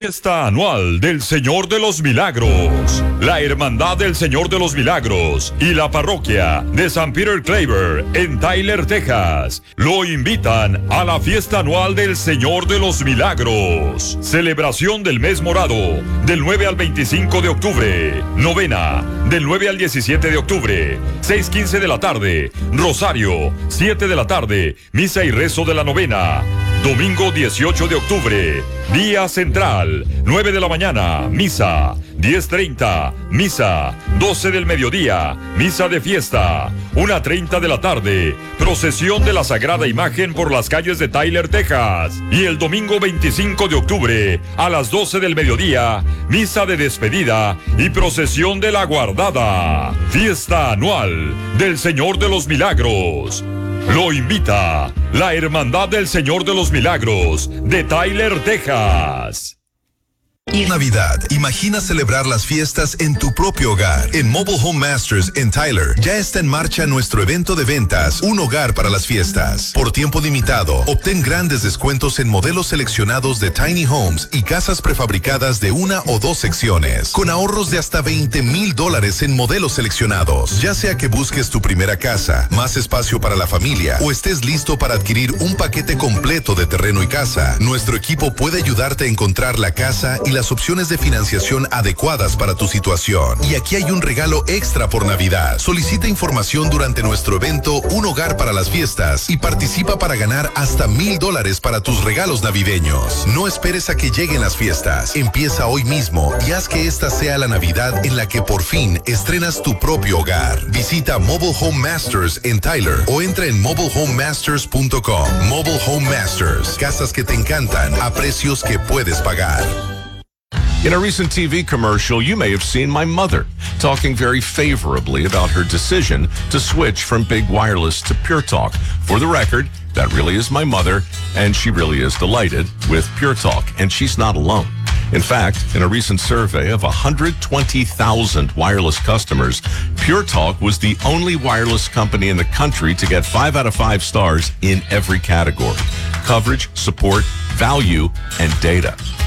Fiesta anual del Señor de los Milagros. La Hermandad del Señor de los Milagros y la parroquia de San Peter Claver en Tyler, Texas, lo invitan a la fiesta anual del Señor de los Milagros. Celebración del mes morado, del 9 al 25 de octubre. Novena, del 9 al 17 de octubre. 6:15 de la tarde. Rosario, 7 de la tarde. Misa y rezo de la novena. Domingo 18 de octubre, día central, 9 de la mañana, misa, 10:30, misa, 12 del mediodía, misa de fiesta, 1:30 de la tarde, procesión de la Sagrada Imagen por las calles de Tyler, Texas. Y el domingo 25 de octubre, a las 12 del mediodía, misa de despedida y procesión de la Guardada. Fiesta anual del Señor de los Milagros. Lo invita la Hermandad del Señor de los Milagros de Tyler, Texas. Navidad. Imagina celebrar las fiestas en tu propio hogar. En Mobile Home Masters en Tyler ya está en marcha nuestro evento de ventas, Un Hogar para las Fiestas. Por tiempo limitado, obtén grandes descuentos en modelos seleccionados de tiny homes y casas prefabricadas de 1 o 2 secciones, con ahorros de hasta $20,000 en modelos seleccionados. Ya sea que busques tu primera casa, más espacio para la familia o estés listo para adquirir un paquete completo de terreno y casa, nuestro equipo puede ayudarte a encontrar la casa y las opciones de financiación adecuadas para tu situación. Y aquí hay un regalo extra por Navidad. Solicita información durante nuestro evento Un Hogar para las Fiestas y participa para ganar hasta $1,000 para tus regalos navideños. No esperes a que lleguen las fiestas. Empieza hoy mismo y haz que esta sea la Navidad en la que por fin estrenas tu propio hogar. Visita Mobile Home Masters en Tyler o entra en mobilehomemasters.com. Mobile Home Masters. Casas que te encantan a precios que puedes pagar. In a recent TV commercial, you may have seen my mother talking very favorably about her decision to switch from big wireless to Pure Talk. For the record, that really is my mother, and she really is delighted with Pure Talk, and she's not alone. In fact, in a recent survey of 120,000 wireless customers, Pure Talk was the only wireless company in the country to get 5 out of 5 stars in every category: coverage, support, value, and data.